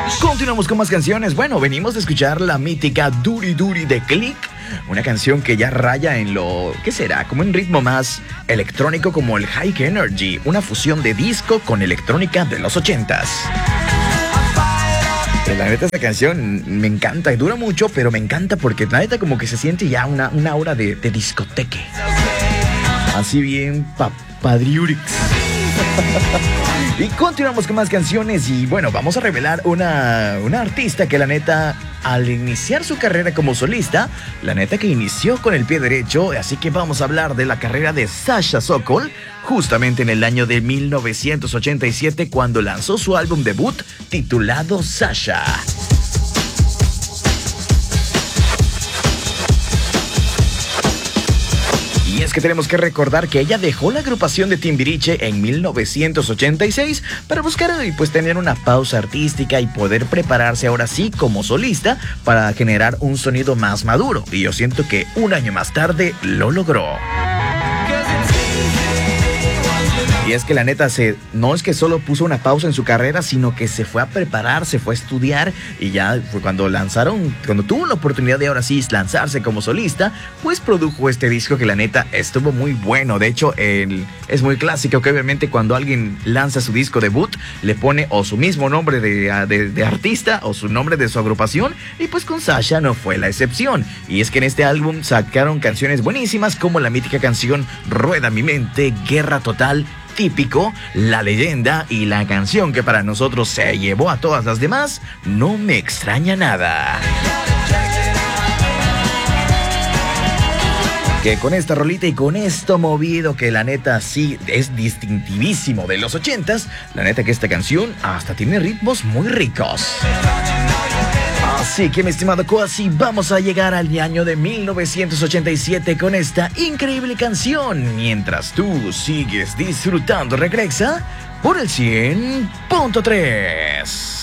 Continuamos con más canciones. Bueno, venimos de escuchar la mítica Duri Duri de Click. Una canción que ya raya en lo... ¿qué será? Como un ritmo más electrónico como el High Energy. Una fusión de disco con electrónica de los 80s. La neta, esta canción me encanta. Dura mucho, pero me encanta porque la neta como que se siente ya una hora de discoteque. Así bien padriurix. Y continuamos con más canciones y bueno, vamos a revelar una artista que la neta, al iniciar su carrera como solista, la neta que inició con el pie derecho, así que vamos a hablar de la carrera de Sasha Sokol, justamente en el año de 1987 cuando lanzó su álbum debut titulado Sasha. Y es que tenemos que recordar que ella dejó la agrupación de Timbiriche en 1986 para buscar y pues tener una pausa artística y poder prepararse ahora sí como solista para generar un sonido más maduro. Y yo siento que un año más tarde lo logró. Y es que la neta no es que solo puso una pausa en su carrera, sino que se fue a preparar, se fue a estudiar y ya fue cuando tuvo la oportunidad de ahora sí lanzarse como solista, pues produjo este disco que la neta estuvo muy bueno. De hecho, es muy clásico que obviamente cuando alguien lanza su disco debut, le pone o su mismo nombre de artista o su nombre de su agrupación, y pues con Sasha no fue la excepción. Y es que en este álbum sacaron canciones buenísimas como la mítica canción Rueda mi mente, Guerra Total, Típico, La Leyenda y la canción que para nosotros se llevó a todas las demás, No me extraña nada. Que con esta rolita y con esto movido que la neta sí es distintivísimo de los 80s, la neta que esta canción hasta tiene ritmos muy ricos. Así que mi estimado Coasi, vamos a llegar al año de 1987 con esta increíble canción. Mientras tú sigues disfrutando Regresa por el 100.3.